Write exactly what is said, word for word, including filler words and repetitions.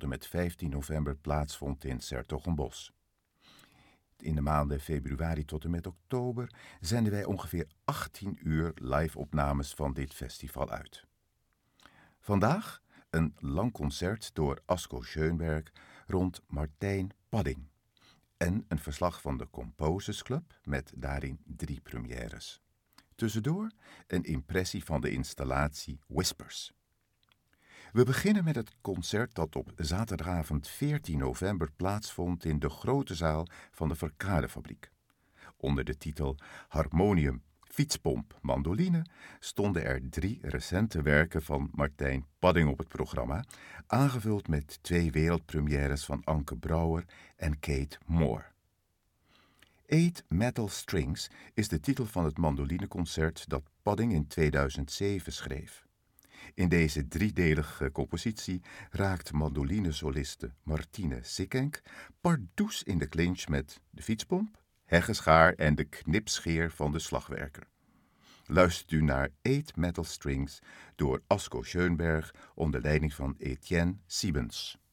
tot en met vijftien november plaatsvond in 's-Hertogenbosch. In de maanden februari tot en met oktober zenden wij ongeveer achttien uur live-opnames van dit festival uit. Vandaag een lang concert door Asko Schoenberg rond Martijn Padding en een verslag van de Composers Club met daarin drie premières. Tussendoor een impressie van de installatie Whispers. We beginnen met het concert dat op zaterdagavond veertien november plaatsvond in de grote zaal van de Verkadefabriek. Onder de titel Harmonium, Fietspomp, Mandoline stonden er drie recente werken van Martijn Padding op het programma, aangevuld met twee wereldpremières van Anke Brouwer en Kate Moore. Eight Metal Strings is de titel van het mandolineconcert dat Padding in tweeduizend zeven schreef. In deze driedelige compositie raakt mandolinesoliste Martine Sikkenk pardoes in de clinch met de fietspomp, heggeschaar en de knipscheer van de slagwerker. Luistert u naar Eight Metal Strings door Asko Schoenberg onder leiding van Etienne Siebens.